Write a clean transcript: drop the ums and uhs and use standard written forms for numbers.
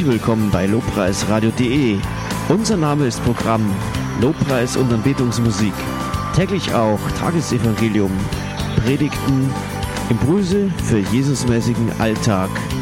Herzlich willkommen bei lobpreisradio.de. Unser Name ist Programm Lobpreis und Anbetungsmusik. Täglich auch Tagesevangelium, Predigten, Impulse für Jesusmäßigen Alltag.